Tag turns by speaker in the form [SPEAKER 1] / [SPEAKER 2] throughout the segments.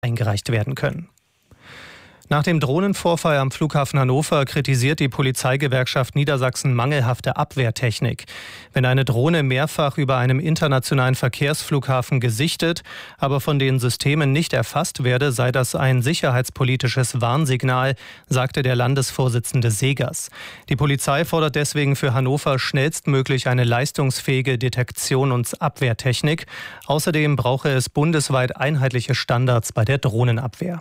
[SPEAKER 1] eingereicht werden können. Nach dem Drohnenvorfall am Flughafen Hannover kritisiert die Polizeigewerkschaft Niedersachsen mangelhafte Abwehrtechnik. Wenn eine Drohne mehrfach über einem internationalen Verkehrsflughafen gesichtet, aber von den Systemen nicht erfasst werde, sei das ein sicherheitspolitisches Warnsignal, sagte der Landesvorsitzende Segers. Die Polizei fordert deswegen für Hannover schnellstmöglich eine leistungsfähige Detektion- und Abwehrtechnik. Außerdem brauche es bundesweit einheitliche Standards bei der Drohnenabwehr.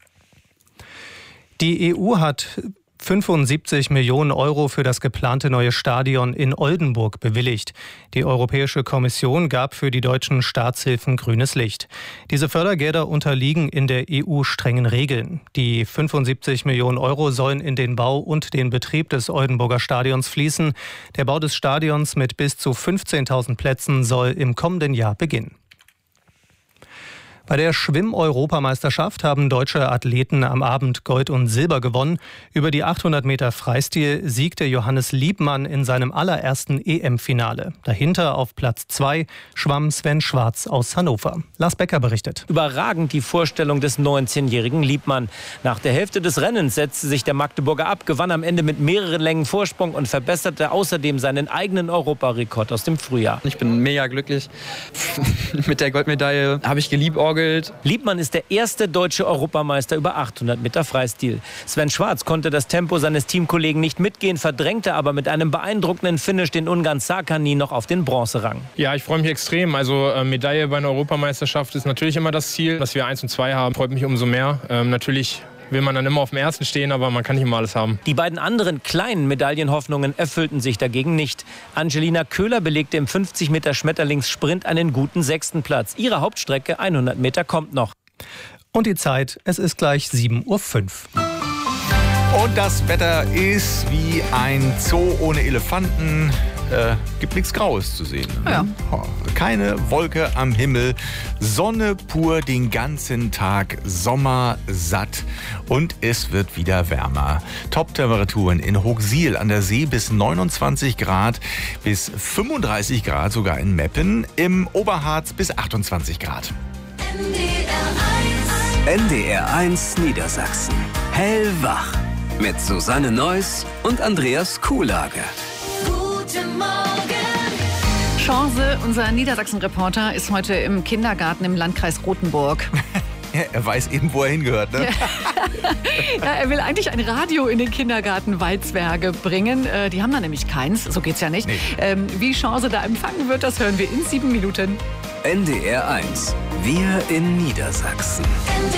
[SPEAKER 1] Die EU hat 75 Millionen Euro für das geplante neue Stadion in Oldenburg bewilligt. Die Europäische Kommission gab für die deutschen Staatshilfen grünes Licht. Diese Fördergelder unterliegen in der EU strengen Regeln. Die 75 Millionen Euro sollen in den Bau und den Betrieb des Oldenburger Stadions fließen. Der Bau des Stadions mit bis zu 15.000 Plätzen soll im kommenden Jahr beginnen. Bei der Schwimm-Europameisterschaft haben deutsche Athleten am Abend Gold und Silber gewonnen. Über die 800 Meter Freistil siegte Johannes Liebmann in seinem allerersten EM-Finale. Dahinter auf Platz 2 schwamm Sven Schwarz aus Hannover. Lars Becker berichtet.
[SPEAKER 2] Überragend die Vorstellung des 19-jährigen Liebmann. Nach der Hälfte des Rennens setzte sich der Magdeburger ab, gewann am Ende mit mehreren Längen Vorsprung und verbesserte außerdem seinen eigenen Europarekord aus dem Frühjahr.
[SPEAKER 3] Ich bin mega glücklich. Mit der Goldmedaille habe ich geliebäugelt.
[SPEAKER 2] Liebmann ist der erste deutsche Europameister über 800 Meter Freistil. Sven Schwarz konnte das Tempo seines Teamkollegen nicht mitgehen, verdrängte aber mit einem beeindruckenden Finish den Ungarn Szakányi noch auf den Bronzerang.
[SPEAKER 4] Ja, ich freue mich extrem. Also Medaille bei einer Europameisterschaft ist natürlich immer das Ziel. Dass wir 1 und 2 haben, freut mich umso mehr. Natürlich will man dann immer auf dem ersten stehen, aber man kann nicht immer alles haben.
[SPEAKER 2] Die beiden anderen kleinen Medaillenhoffnungen erfüllten sich dagegen nicht. Angelina Köhler belegte im 50 Meter Schmetterlingssprint einen guten 6. Platz. Ihre Hauptstrecke 100 Meter kommt noch.
[SPEAKER 1] Und die Zeit, es ist gleich 7:05 Uhr.
[SPEAKER 5] Und das Wetter ist wie ein Zoo ohne Elefanten. Gibt nichts Graues zu sehen.
[SPEAKER 6] Ja.
[SPEAKER 5] Keine Wolke am Himmel, Sonne pur den ganzen Tag, Sommer satt und es wird wieder wärmer. Top-Temperaturen in Hochsiel an der See bis 29 Grad, bis 35 Grad sogar in Meppen, im Oberharz bis 28 Grad.
[SPEAKER 7] NDR 1 Niedersachsen. Hellwach. Mit Susanne Neuss und Andreas Kuhlage.
[SPEAKER 6] Guten Morgen. Chance, unser Niedersachsen-Reporter, ist heute im Kindergarten im Landkreis Rothenburg.
[SPEAKER 5] Ja, er weiß eben, wo er hingehört, ne?
[SPEAKER 6] Ja, er will eigentlich ein Radio in den Kindergarten Walzwerge bringen. Die haben da nämlich keins, so geht's ja nicht.
[SPEAKER 5] Nee.
[SPEAKER 6] Wie Chance da empfangen wird, das hören wir in 7 Minuten.
[SPEAKER 7] NDR 1. Wir in Niedersachsen.